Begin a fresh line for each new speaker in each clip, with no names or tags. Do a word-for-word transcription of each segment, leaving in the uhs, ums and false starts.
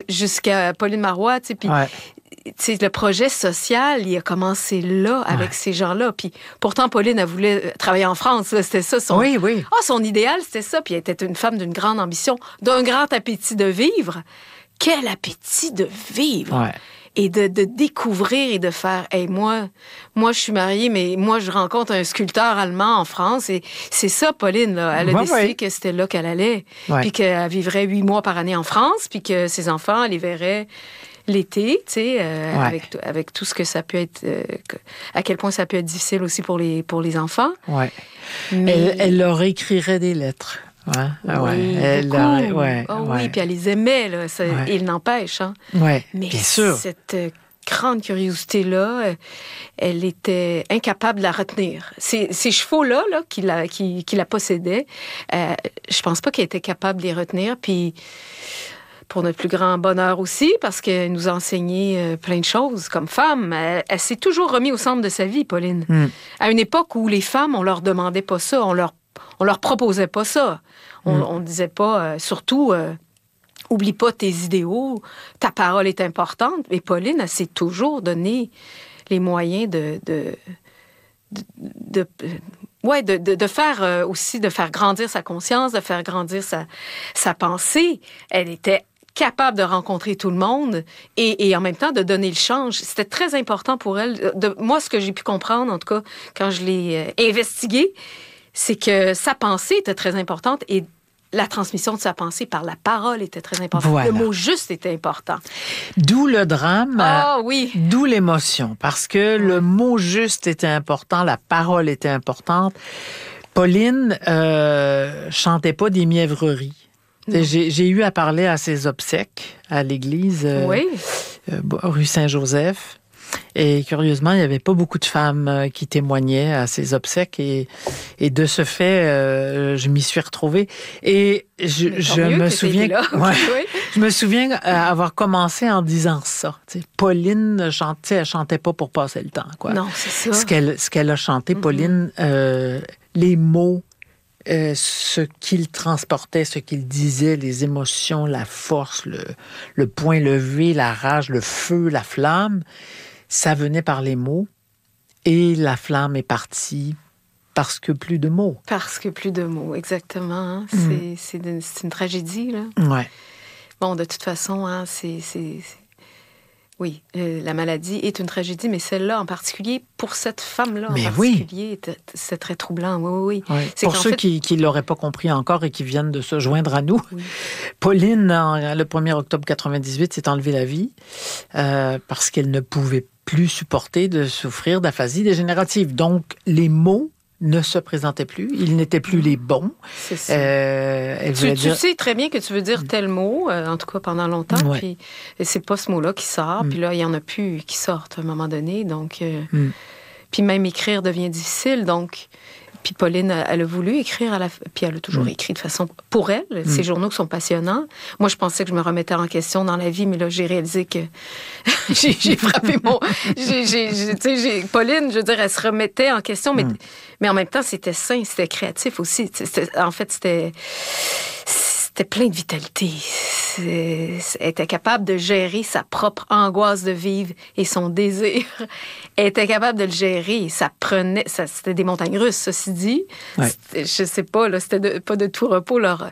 jusqu'à Pauline Marois, tu sais, puis... Ouais. T'sais, le projet social, il a commencé là, avec ouais. ces gens-là. Puis pourtant, Pauline, elle voulait travailler en France. Là, c'était ça son...
Oui, oui.
Ah, son idéal, c'était ça. Puis elle était une femme d'une grande ambition, d'un grand appétit de vivre. Quel appétit de vivre!
Ouais.
Et de, de découvrir et de faire... Hey, moi, moi, je suis mariée, mais moi, je rencontre un sculpteur allemand en France. Et c'est ça, Pauline, là. Elle a ouais, décidé ouais. que c'était là qu'elle allait. Ouais. Puis qu'elle vivrait huit mois par année en France. Puis que ses enfants, elle les verrait... l'été, tu sais, euh, ouais. avec, avec tout ce que ça peut être, euh, à quel point ça peut être difficile aussi pour les, pour les enfants.
Ouais. Mais... Elle, elle leur écrirait des lettres. Ouais. Ah ouais.
Oui,
elle
beaucoup.
Leur... Ouais.
Oh,
ouais.
Oui, puis elle les aimait, là. Ça,
ouais.
Il n'empêche, hein.
Ouais,
mais
bien sûr.
Cette euh, grande curiosité-là, elle était incapable de la retenir. Ces, ces chevaux-là, là, qui la, qui, qui la possédaient, euh, je pense pas qu'elle était capable de les retenir, puis... pour notre plus grand bonheur aussi, parce qu'elle nous a enseigné euh, plein de choses comme femme. Elle, elle s'est toujours remise au centre de sa vie, Pauline. Mm. À une époque où les femmes, on leur demandait pas ça, on leur, on leur proposait pas ça. On, mm. on disait pas, euh, surtout, euh, oublie pas tes idéaux, ta parole est importante. Mais Pauline, elle s'est toujours donné les moyens de... de, de, de, de Ouais, de, de, de faire euh, aussi, de faire grandir sa conscience, de faire grandir sa, sa pensée. Elle était capable de rencontrer tout le monde et, et en même temps de donner le change. C'était très important pour elle. De, moi, ce que j'ai pu comprendre, en tout cas, quand je l'ai euh, investigué, c'est que sa pensée était très importante et la transmission de sa pensée par la parole était très importante. Voilà. Le mot juste était important.
D'où le drame,
ah, oui.
d'où l'émotion, parce que oui. le mot juste était important, la parole était importante. Pauline euh, chantait pas des mièvreries. J'ai, j'ai eu à parler à ses obsèques à l'église euh,
oui.
euh, rue Saint-Joseph. Et curieusement, il n'y avait pas beaucoup de femmes qui témoignaient à ces obsèques. Et, et de ce fait, euh, je m'y suis retrouvée. Et je, je me souviens... Ouais, oui. Je me souviens avoir commencé en disant ça. T'sais, Pauline chantait, elle chantait pas pour passer le temps, quoi.
Non, c'est ça.
Ce qu'elle, ce qu'elle a chanté, mm-hmm. Pauline, euh, les mots, Euh, ce qu'il transportait, ce qu'il disait, les émotions, la force, le, le point levé, la rage, le feu, la flamme, ça venait par les mots. Et la flamme est partie parce que plus de mots.
Parce que plus de mots, exactement. Hein. C'est, mm. c'est, une, c'est une tragédie, là.
Ouais.
Bon, de toute façon, hein, c'est... c'est, c'est... Oui, euh, la maladie est une tragédie, mais celle-là en particulier, pour cette femme-là
mais
en particulier, oui. c'est très troublant. Oui, oui, oui.
oui.
C'est
pour ceux
fait...
qui ne l'auraient pas compris encore et qui viennent de se joindre à nous, oui. Pauline, en, le premier octobre quatre-vingt-dix-huit, s'est enlevée la vie euh, parce qu'elle ne pouvait plus supporter de souffrir d'aphasie dégénérative. Donc, les mots ne se présentaient plus, ils n'étaient plus les bons.
C'est ça.
Euh, elle
tu,
dire...
tu sais très bien que tu veux dire tel mot, euh, en tout cas pendant longtemps,
ouais.
puis c'est pas ce mot-là qui sort, mm. puis là, il y en a plus qui sortent à un moment donné, donc... Euh, mm. Puis même écrire devient difficile, donc... Puis Pauline, elle a voulu écrire, à la... puis elle a toujours mmh. écrit de façon... Pour elle, mmh. ces journaux qui sont passionnants. Moi, je pensais que je me remettais en question dans la vie, mais là, j'ai réalisé que j'ai, j'ai frappé mon... j'ai, j'ai, j'ai, tu sais, j'ai... Pauline, je veux dire, elle se remettait en question, mais, mmh. mais en même temps, c'était sain, c'était créatif aussi. C'était... En fait, c'était... C'était plein de vitalité. C'est... Elle était capable de gérer sa propre angoisse de vivre et son désir. Elle était capable de le gérer. Ça prenait... Ça, c'était des montagnes russes, ceci dit.
Ouais.
Je sais pas, là, c'était de, pas de tout repos. Leur,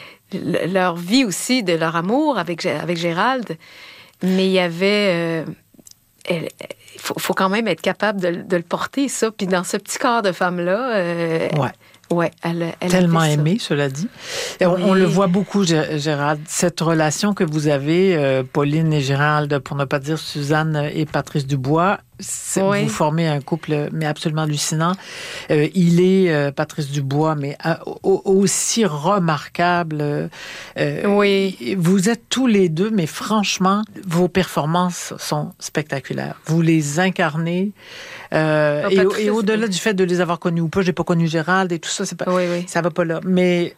leur vie aussi, de leur amour avec, avec Gérald. Mais il y avait... Euh, il faut, faut quand même être capable de, de le porter, ça. Puis dans ce petit corps de femme-là... Euh,
ouais.
Ouais, elle, elle
tellement aimé, cela dit. Et oui. on, on le voit beaucoup, Gérald, cette relation que vous avez, euh, Pauline et Gérald, pour ne pas dire Suzanne et Patrice Dubois, oui. vous formez un couple mais absolument hallucinant. Euh, il est, euh, Patrice Dubois, mais euh, aussi remarquable. Euh,
oui.
Vous êtes tous les deux, mais franchement, vos performances sont spectaculaires. Vous les incarnez. Euh, oh, et, Patrice, et au-delà oui. du fait de les avoir connus ou pas, j'ai pas connu Gérald et tout ça, c'est pas,
oui, oui.
ça va pas là. Mais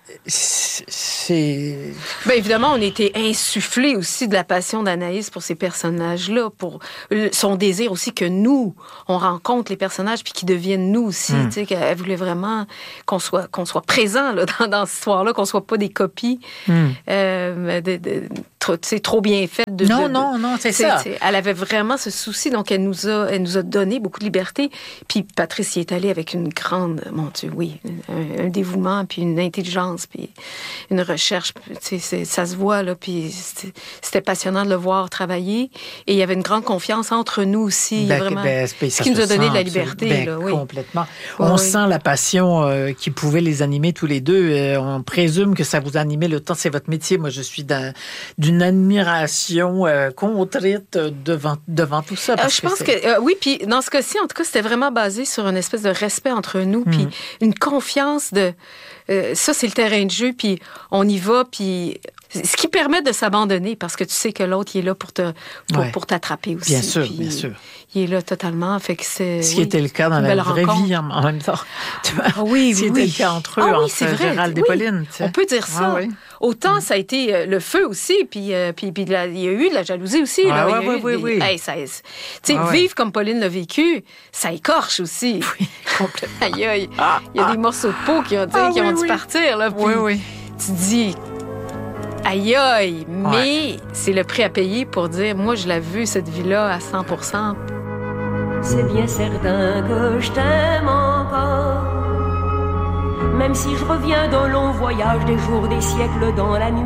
c'est...
Bien évidemment, on a été insufflé aussi de la passion d'Anaïs pour ces personnages-là, pour son désir aussi que nous, on rencontre les personnages puis qu'ils deviennent nous aussi. Mm. Tu sais, qu'elle voulait vraiment qu'on soit, qu'on soit présent là, dans, dans cette histoire-là, qu'on soit pas des copies. Mm. Euh, de, de, trop, tu sais, trop bien faite. De,
non,
de,
non, non, c'est, c'est ça. C'est,
elle avait vraiment ce souci, donc elle nous a, elle nous a donné beaucoup de liberté. Puis Patrice y est allé avec une grande, mon Dieu, oui, un, un dévouement, puis une intelligence, puis une recherche. Tu sais, ça se voit, là, puis c'était, c'était passionnant de le voir travailler. Et il y avait une grande confiance entre nous aussi.
Ben,
vraiment,
ben,
ce qui nous a donné de la liberté.
Ben,
là, oui.
Complètement.
Oui,
on
oui.
sent la passion euh, qui pouvait les animer tous les deux. Euh, on présume que ça vous a animé le temps. C'est votre métier. Moi, je suis d'un, d'une admiration euh, contrite devant, devant tout ça. Parce
euh, je
que
pense
c'est...
que, euh, oui, puis dans ce cas-ci, en tout cas, c'était vraiment basé sur une espèce de respect entre nous, puis mm. une confiance de... Euh, ça, c'est le terrain de jeu, puis on y va, puis... Ce qui permet de s'abandonner, parce que tu sais que l'autre, il est là pour, te, pour, ouais. pour t'attraper aussi.
Bien sûr,
puis,
bien sûr.
Il est là totalement, fait que c'est...
Ce qui
oui,
était le cas dans la vraie
rencontre.
vie, en même temps. Tu vois,
ah, oui,
ce qui
oui.
était le cas entre eux,
ah, oui,
entre
c'est vrai.
Gérald et
oui.
Pauline. Tu sais.
On peut dire ça.
Ah, oui.
Autant, mm. ça a été euh, le feu aussi, puis, euh, puis, puis la, il y a eu de la jalousie aussi.
Ah,
là.
Ouais,
il y a
oui,
eu
oui,
des...
oui.
Hey, ça, tu sais,
ah,
vivre
ouais.
comme Pauline l'a vécu, ça écorche aussi.
Oui, complètement.
Aïe, aïe.
Ah,
il y a
ah.
des morceaux de peau qui ont,
ah,
qui
oui,
ont dû
oui.
partir. Là, puis
oui, oui.
Tu te dis... Aïe, aïe, mais
ouais.
c'est le prix à payer pour dire, moi, je l'ai vu, cette vie-là, à cent pour cent.
C'est bien certain que je t'aime encore, même si je reviens d'un long voyage, des jours, des siècles dans la nuit.